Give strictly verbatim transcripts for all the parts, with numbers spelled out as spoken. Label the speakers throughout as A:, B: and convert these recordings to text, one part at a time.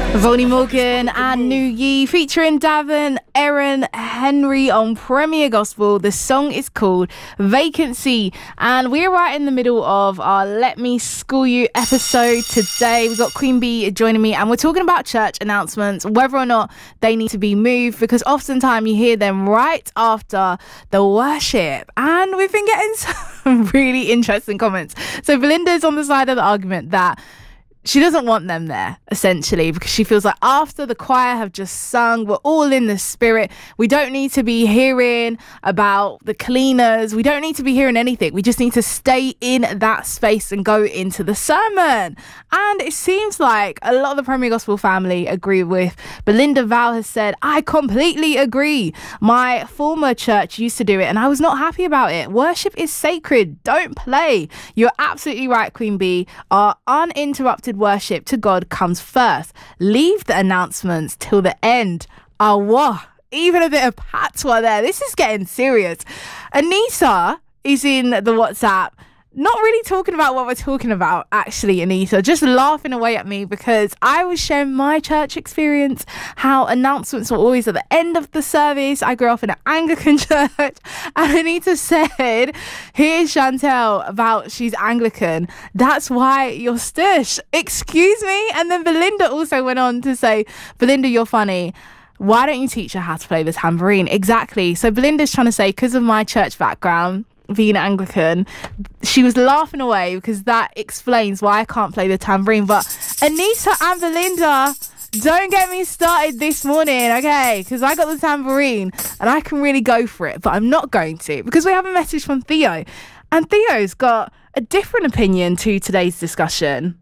A: Vonnie Morgan and New Ye featuring Davin, Erin, Henry on Premier Gospel. The song is called Vacancy, and we're right in the middle of our Let Me School You episode today. We've got Queen Bee joining me, and we're talking about church announcements, whether or not they need to be moved, because oftentimes you hear them right after the worship, and we've been getting some really interesting comments. So Belinda's on the side of the argument that she doesn't want them there, essentially, because she feels like after the choir have just sung, we're all in the spirit. We don't need to be hearing about the cleaners. We don't need to be hearing anything. We just need to stay in that space and go into the sermon. And it seems like a lot of the Premier Gospel family agree with Belinda. Val has said, I completely agree. My former church used to do it and I was not happy about it. Worship is sacred. Don't play. You're absolutely right, Queen Bee. Our uninterrupted worship to God comes first. Leave the announcements till the end. Oh, wow. Even a bit of patois there. This is getting serious. Anita is in the WhatsApp, not really talking about what we're talking about, actually, Anita, just laughing away at me because I was sharing my church experience, how announcements were always at the end of the service. I grew up in an Anglican church, and Anita said, here's Chantel about she's Anglican. That's why you're stush. Excuse me? And then Belinda also went on to say, Belinda, you're funny. Why don't you teach her how to play the tambourine? Exactly. So Belinda's trying to say, because of my church background, being Anglican, she was laughing away because that explains why I can't play the tambourine. But Anita and Belinda, don't get me started this morning, okay? Because I got the tambourine and I can really go for it, but I'm not going to, because we have a message from Theo, and Theo's got a different opinion to today's discussion.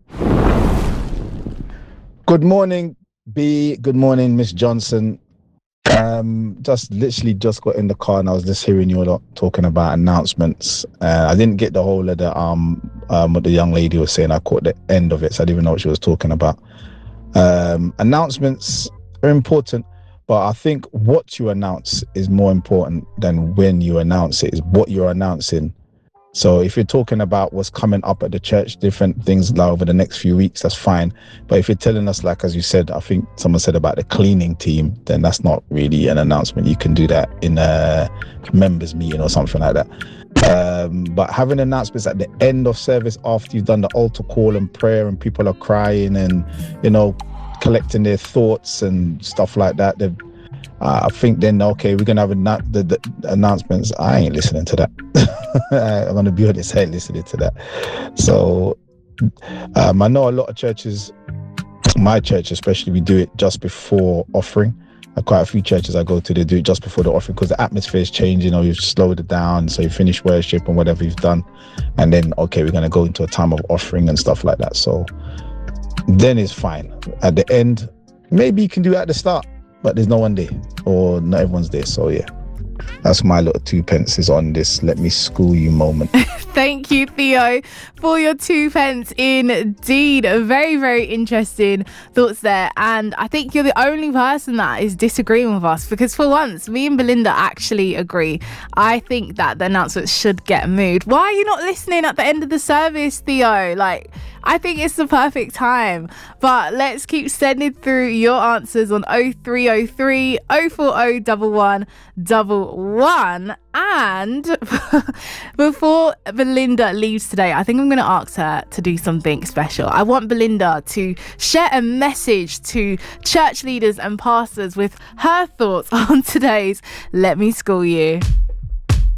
B: Good morning, B. Good morning, Miss Johnson. Um, just literally just got in the car and I was just hearing you a lot talking about announcements. Uh, I didn't get the whole of the um, um what the young lady was saying. I caught the end of it, so I didn't even know what she was talking about. Um, announcements are important, but I think what you announce is more important than when you announce it. Is what you're announcing. So if you're talking about what's coming up at the church, different things like over the next few weeks, that's fine. But if you're telling us, like, as you said, I think someone said about the cleaning team, then that's not really an announcement. You can do that in a members meeting or something like that. Um, but having announcements at the end of service after you've done the altar call and prayer and people are crying and, you know, collecting their thoughts and stuff like that, they've Uh, I think then, okay, we're going to have annou- the, the announcements. I ain't listening to that. I'm going to be honest, I ain't listening to that. So um, I know a lot of churches, my church especially, we do it just before offering. Uh, quite a few churches I go to, they do it just before the offering because the atmosphere is changing, or you've slowed it down. So you finish worship and whatever you've done. And then, okay, we're going to go into a time of offering and stuff like that. So then it's fine. At the end, maybe you can do it at the start, but there's no one there, or not everyone's there. So yeah, that's my little two pences on this Let Me School You moment.
A: Thank you, Theo, for your two pence. Indeed, very, very interesting thoughts there. And I think you're the only person that is disagreeing with us, because for once, me and Belinda actually agree. I think that the announcements should get moved. Why are you not listening at the end of the service, Theo? Like, I think it's the perfect time. But let's keep sending through your answers on oh three oh three, oh four oh one one one one. And before Belinda leaves today, I think I'm going to ask her to do something special. I want Belinda to share a message to church leaders and pastors with her thoughts on today's Let Me School You.